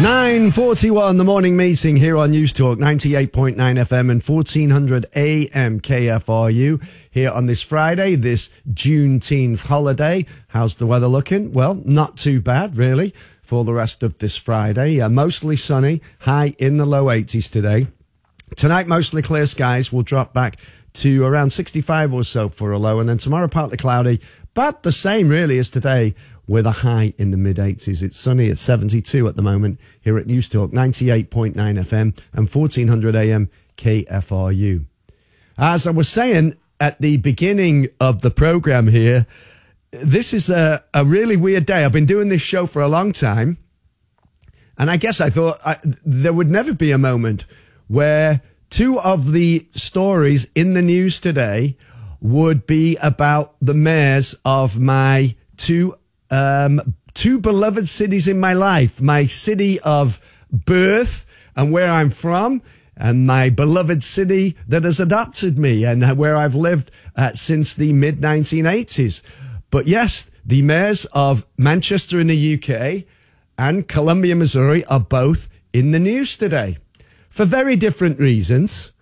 9:41, the morning meeting here on News Talk 98.9 FM and 1400 AM KFRU here on this Friday, this Juneteenth holiday. How's the weather looking? Well, not too bad, really, for the rest of this Friday. Mostly sunny, high in the low 80s today. Tonight, mostly clear skies. Will drop back to around 65 or so for a low, and then tomorrow partly cloudy, but the same really as today, with a high in the mid-80s. It's sunny at 72 at the moment here at News Talk 98.9 FM and 1400 AM KFRU. As I was saying at the beginning of the program here, this is a really weird day. I've been doing this show for a long time, and I guess I thought there would never be a moment where two of the stories in the news today would be about the mayors of my two beloved cities in my life, my city of birth and where I'm from, and my beloved city that has adopted me and where I've lived since the mid-1980s. But yes, the mayors of Manchester in the UK and Columbia, Missouri are both in the news today for very different reasons,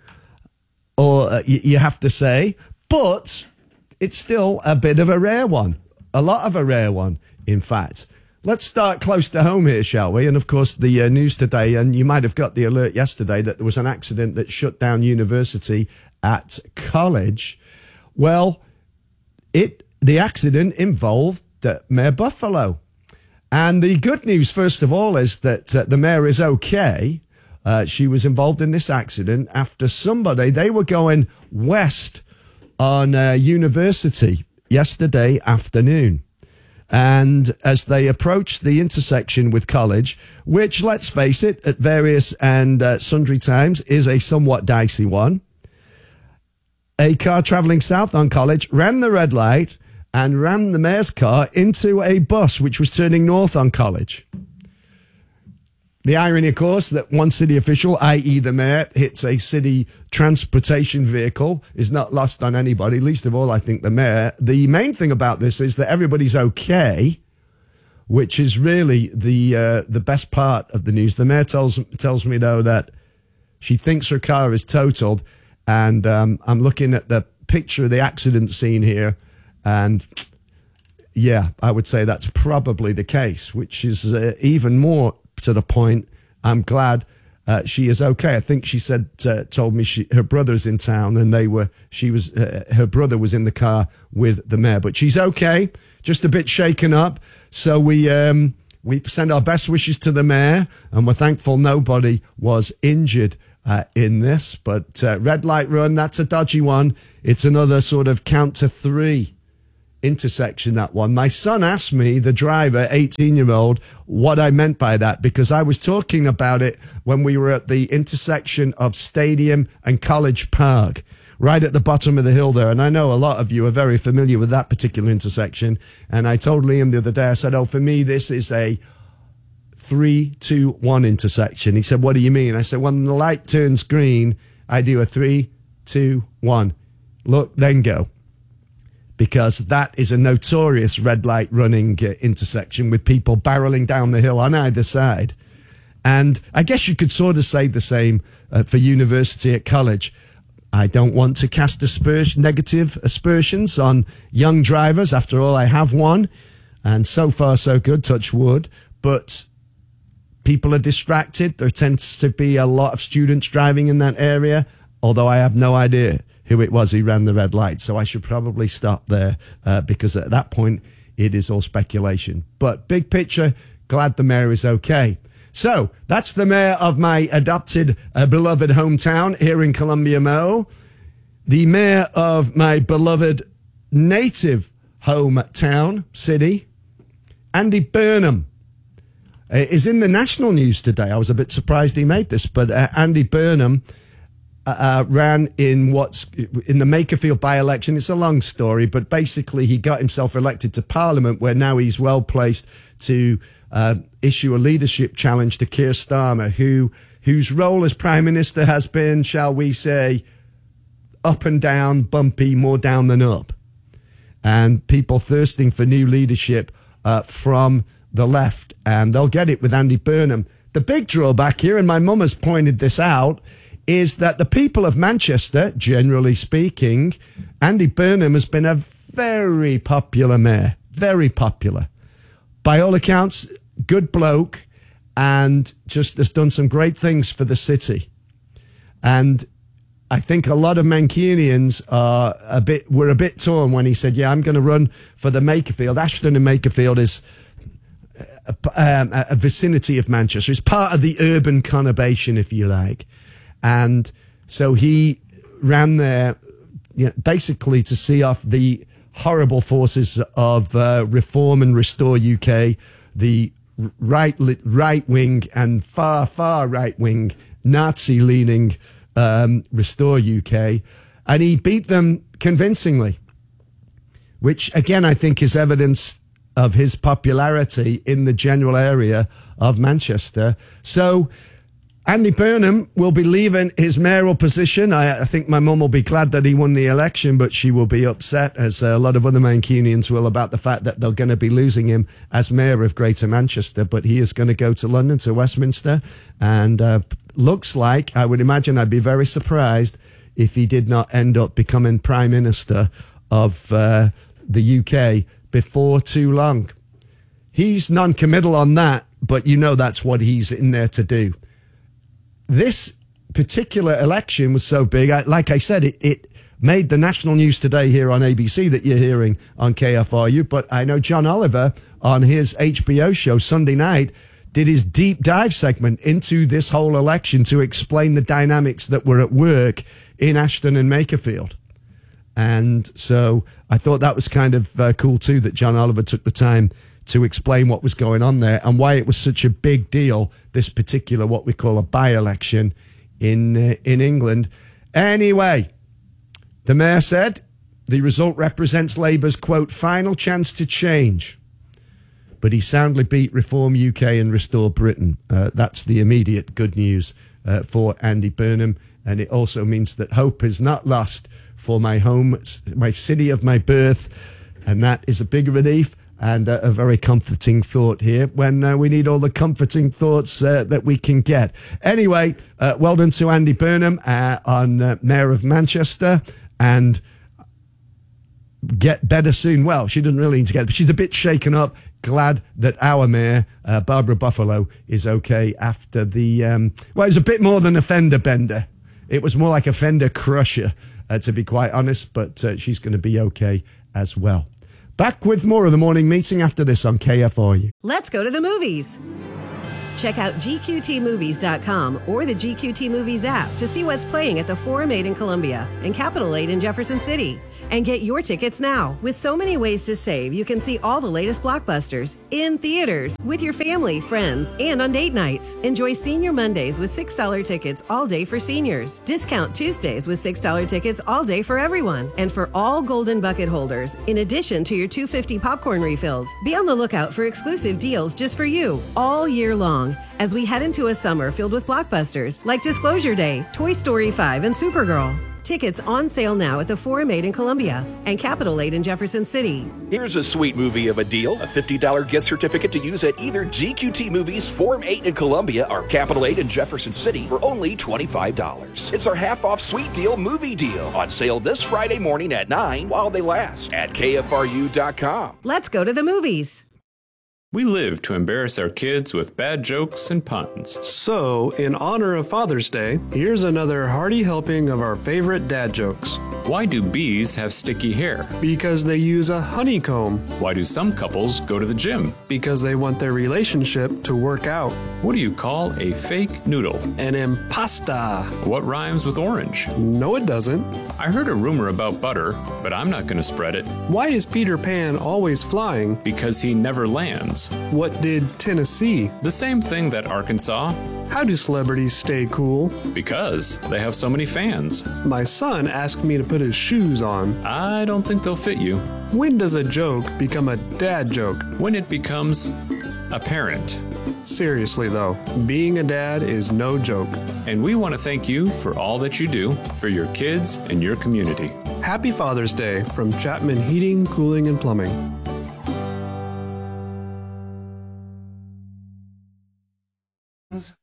or you have to say, but it's still a bit of a rare one. A lot of a rare one, in fact. Let's start close to home here, shall we? And of course, the news today, and you might have got the alert yesterday that there was an accident that shut down university at college. Well, the accident involved Mayor Buffalo. And the good news, first of all, is that the mayor is okay. She was involved in this accident after they were going west on University yesterday afternoon. And as they approached the intersection with College, which, let's face it, at various and sundry times is a somewhat dicey one, a car traveling south on College ran the red light and rammed the mayor's car into a bus which was turning north on College. The irony, of course, that one city official, i.e. the mayor, hits a city transportation vehicle is not lost on anybody, least of all, I think, the mayor. The main thing about this is that everybody's okay, which is really the best part of the news. The mayor tells me, though, that she thinks her car is totaled, and I'm looking at the picture of the accident scene here, and yeah, I would say that's probably the case, which is even more to the point. I'm glad she is okay. I think she told me her brother's in town, and her brother was in the car with the mayor, but she's okay, just a bit shaken up. So we send our best wishes to the mayor, and we're thankful nobody was injured in this. But red light run, that's a dodgy one. It's another sort of count to three intersection, that one. My son asked me, the driver, 18-year-old, what I meant by that, because I was talking about it when we were at the intersection of Stadium and College Park, right at the bottom of the hill there. And I know a lot of you are very familiar with that particular intersection. And I told Liam the other day, I said, for me, this is a 3-2-1 intersection. He said, what do you mean? I said, when the light turns green, I do a 3-2-1. Look, then go. Because that is a notorious red light running intersection with people barreling down the hill on either side. And I guess you could sort of say the same for University at College. I don't want to cast negative aspersions on young drivers. After all, I have one. And so far, so good, touch wood. But people are distracted. There tends to be a lot of students driving in that area, although I have no idea who it was who ran the red light. So I should probably stop there because at that point, it is all speculation. But big picture, glad the mayor is okay. So that's the mayor of my adopted, beloved hometown here in Columbia, Mo. The mayor of my beloved native hometown city, Andy Burnham, is in the national news today. I was a bit surprised he made this, but Andy Burnham ran in the Makerfield by-election. It's a long story, but basically he got himself elected to Parliament, where now he's well placed to issue a leadership challenge to Keir Starmer, whose role as Prime Minister has been, shall we say, up and down, bumpy, more down than up. And people thirsting for new leadership from the left, and they'll get it with Andy Burnham. The big drawback here, and my mum has pointed this out, is that the people of Manchester, generally speaking, Andy Burnham has been a very popular mayor. Very popular. By all accounts, good bloke, and just has done some great things for the city. And I think a lot of Mancunians were a bit torn when he said, yeah, I'm going to run for the Makerfield. Ashton and Makerfield is a vicinity of Manchester. It's part of the urban conurbation, if you like. And so he ran there, basically to see off the horrible forces of Reform and Restore UK, the right wing and far right wing Nazi leaning Restore UK, and he beat them convincingly, which again I think is evidence of his popularity in the general area of Manchester. So Andy Burnham will be leaving his mayoral position. I think my mum will be glad that he won the election, but she will be upset, as a lot of other Mancunians will, about the fact that they're going to be losing him as mayor of Greater Manchester. But he is going to go to London, to Westminster, and looks like, I would imagine, I'd be very surprised if he did not end up becoming Prime Minister of the UK before too long. He's non-committal on that, but that's what he's in there to do. This particular election was so big, like I said, it made the national news today here on ABC that you're hearing on KFRU, but I know John Oliver on his HBO show Sunday night did his deep dive segment into this whole election to explain the dynamics that were at work in Ashton and Makerfield. And so I thought that was kind of cool too, that John Oliver took the time to explain what was going on there and why it was such a big deal, this particular, what we call a by-election in England. Anyway, the mayor said the result represents Labour's, quote, final chance to change. But he soundly beat Reform UK and Restore Britain. That's the immediate good news for Andy Burnham. And it also means that hope is not lost for my home, my city of my birth. And that is a big relief. And a very comforting thought here when we need all the comforting thoughts that we can get. Anyway, well done to Andy Burnham on Mayor of Manchester, and get better soon. Well, she doesn't really need to get, but she's a bit shaken up. Glad that our mayor, Barbara Buffalo, is okay after the, well, it's a bit more than a fender bender. It was more like a fender crusher, to be quite honest, but she's going to be okay as well. Back with more of the morning meeting after this on KFRU. Let's go to the movies. Check out GQTmovies.com or the GQT Movies app to see what's playing at the Forum 8 in Columbia and Capitol 8 in Jefferson City. And get your tickets now. With so many ways to save, you can see all the latest blockbusters in theaters with your family, friends, and on date nights. Enjoy Senior Mondays with $6 tickets all day for seniors. Discount Tuesdays with $6 tickets all day for everyone. And for all Golden Bucket holders, in addition to your $2.50 popcorn refills, be on the lookout for exclusive deals just for you all year long as we head into a summer filled with blockbusters like Disclosure Day, Toy Story 5, and Supergirl. Tickets on sale now at the Forum 8 in Columbia and Capitol 8 in Jefferson City. Here's a sweet movie of a deal. A $50 gift certificate to use at either GQT Movies, Forum 8 in Columbia, or Capitol 8 in Jefferson City for only $25. It's our half-off sweet deal movie deal. On sale this Friday morning at 9 while they last at KFRU.com. Let's go to the movies. We live to embarrass our kids with bad jokes and puns. So, in honor of Father's Day, here's another hearty helping of our favorite dad jokes. Why do bees have sticky hair? Because they use a honeycomb. Why do some couples go to the gym? Because they want their relationship to work out. What do you call a fake noodle? An impasta. What rhymes with orange? No, it doesn't. I heard a rumor about butter, but I'm not going to spread it. Why is Peter Pan always flying? Because he never lands. What did Tennessee? The same thing that Arkansas. How do celebrities stay cool? Because they have so many fans. My son asked me to put his shoes on. I don't think they'll fit you. When does a joke become a dad joke? When it becomes apparent. Seriously though, being a dad is no joke. And we want to thank you for all that you do for your kids and your community. Happy Father's Day from Chapman Heating, Cooling, and Plumbing. Friends.